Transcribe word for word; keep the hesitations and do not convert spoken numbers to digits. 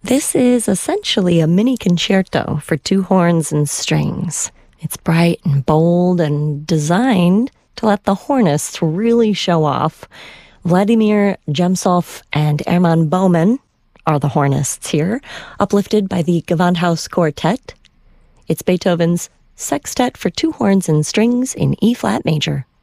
This is essentially a mini concerto for two horns and strings. It's bright and bold and designed to let the hornists really show off. Vladimir Jemsov and Hermann Baumann are the hornists here, uplifted by the Gewandhaus Quartet. It's Beethoven's Sextet for two horns and strings in E-flat major.